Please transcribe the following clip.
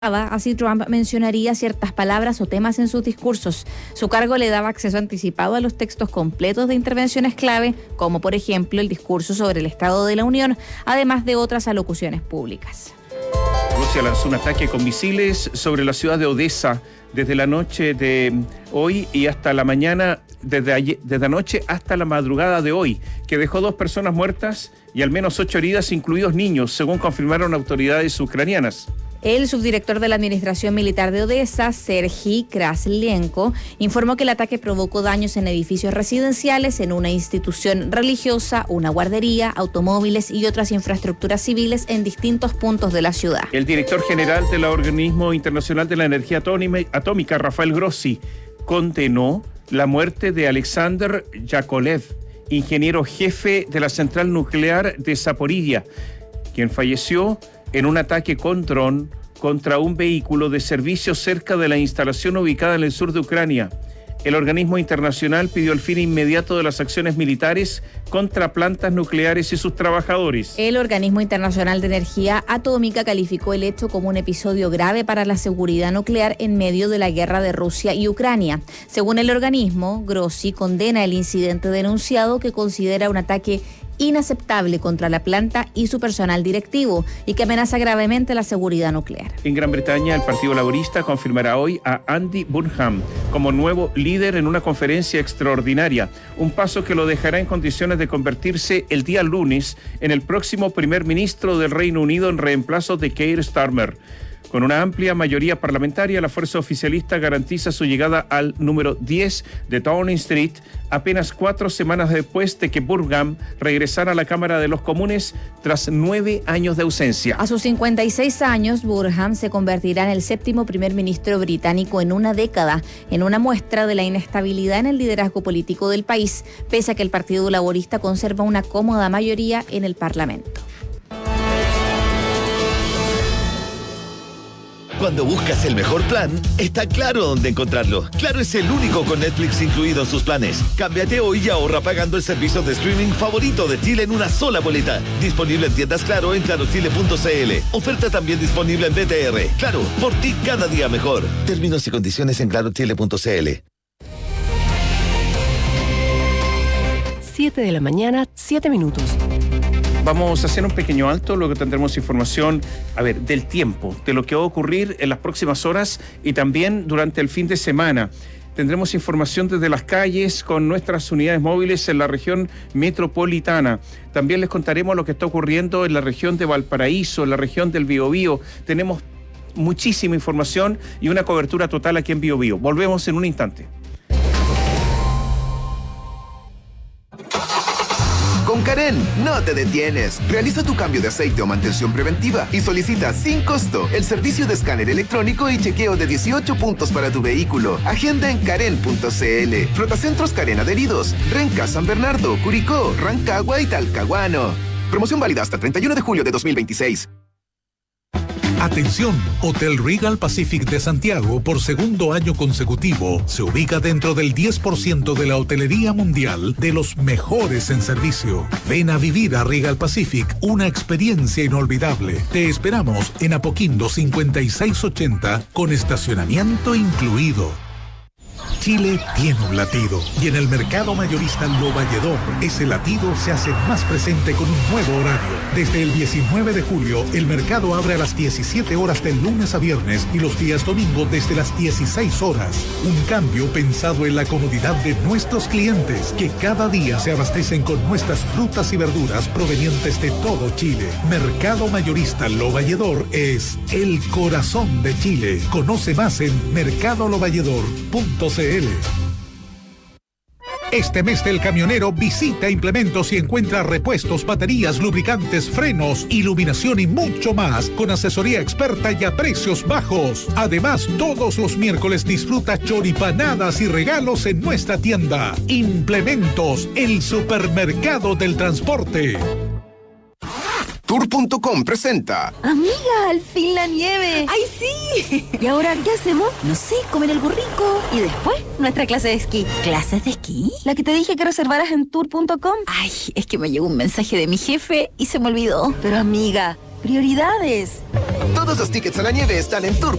Así Trump mencionaría ciertas palabras o temas en sus discursos. Su cargo le daba acceso anticipado a los textos completos de intervenciones clave, como por ejemplo el discurso sobre el Estado de la Unión, además de otras alocuciones públicas. Rusia lanzó un ataque con misiles sobre la ciudad de Odessa desde la noche de hoy y hasta la mañana, desde anoche hasta la madrugada de hoy, que dejó 2 personas muertas y al menos 8 heridas, incluidos niños, según confirmaron autoridades ucranianas. El subdirector de la Administración Militar de Odessa, Serhiy Kraslenko, informó que el ataque provocó daños en edificios residenciales, en una institución religiosa, una guardería, automóviles y otras infraestructuras civiles en distintos puntos de la ciudad. El director general del Organismo Internacional de la Energía Atómica, Rafael Grossi, condenó la muerte de Alexander Yakolev, ingeniero jefe de la central nuclear de Zaporizhia, quien falleció en un ataque con dron contra un vehículo de servicio cerca de la instalación ubicada en el sur de Ucrania. El organismo internacional pidió el fin inmediato de las acciones militares contra plantas nucleares y sus trabajadores. El Organismo Internacional de Energía Atómica calificó el hecho como un episodio grave para la seguridad nuclear en medio de la guerra de Rusia y Ucrania. Según el organismo, Grossi condena el incidente denunciado, que considera un ataque inaceptable contra la planta y su personal directivo y que amenaza gravemente la seguridad nuclear. En Gran Bretaña, el Partido Laborista confirmará hoy a Andy Burnham como nuevo líder en una conferencia extraordinaria, un paso que lo dejará en condiciones de convertirse el día lunes en el próximo primer ministro del Reino Unido en reemplazo de Keir Starmer. Con una amplia mayoría parlamentaria, la fuerza oficialista garantiza su llegada al número 10 de Downing Street apenas 4 semanas después de que Burnham regresara a la Cámara de los Comunes tras 9 años de ausencia. A sus 56 años, Burnham se convertirá en el 7º primer ministro británico en una década, en una muestra de la inestabilidad en el liderazgo político del país, pese a que el Partido Laborista conserva una cómoda mayoría en el Parlamento. Cuando buscas el mejor plan, está Claro dónde encontrarlo. Claro es el único con Netflix incluido en sus planes. Cámbiate hoy y ahorra pagando el servicio de streaming favorito de Chile en una sola boleta. Disponible en tiendas Claro en clarochile.cl. Oferta también disponible en BTR. Claro, por ti cada día mejor. Términos y condiciones en clarochile.cl. 7 de la mañana, 7 minutos. Vamos a hacer un pequeño alto, luego tendremos información, del tiempo, de lo que va a ocurrir en las próximas horas y también durante el fin de semana. Tendremos información desde las calles con nuestras unidades móviles en la región metropolitana. También les contaremos lo que está ocurriendo en la región de Valparaíso, en la región del Biobío. Tenemos muchísima información y una cobertura total aquí en Biobío. Volvemos en un instante. Con Karen, no te detienes. Realiza tu cambio de aceite o mantención preventiva y solicita sin costo el servicio de escáner electrónico y chequeo de 18 puntos para tu vehículo. Agenda en karen.cl. Flotacentros Karen adheridos. Renca, San Bernardo, Curicó, Rancagua y Talcahuano. Promoción válida hasta el 31 de julio de 2026. Atención, Hotel Regal Pacific de Santiago, por segundo año consecutivo, se ubica dentro del 10% de la hotelería mundial de los mejores en servicio. Ven a vivir a Regal Pacific una experiencia inolvidable. Te esperamos en Apoquindo 5680 con estacionamiento incluido. Chile tiene un latido y en el mercado mayorista Lo Valledor ese latido se hace más presente con un nuevo horario. Desde el 19 de julio el mercado abre a las 17 horas del lunes a viernes y los días domingo desde las 16 horas. Un cambio pensado en la comodidad de nuestros clientes que cada día se abastecen con nuestras frutas y verduras provenientes de todo Chile. Mercado mayorista Lo Valledor es el corazón de Chile. Conoce más en mercadolovalledor.cl. Este mes del camionero visita Implementos y encuentra repuestos, baterías, lubricantes, frenos, iluminación y mucho más con asesoría experta y a precios bajos. Además, todos los miércoles disfruta choripanadas y regalos en nuestra tienda. Implementos, el supermercado del transporte. Tour.com presenta. Amiga, al fin la nieve. ¡Ay, sí! ¿Y ahora qué hacemos? No sé, comer algo rico. Y después, nuestra clase de esquí. ¿Clases de esquí? La que te dije que reservaras en Tour.com. Ay, es que me llegó un mensaje de mi jefe y se me olvidó. Pero amiga, prioridades. Todos los tickets a la nieve están en Tour.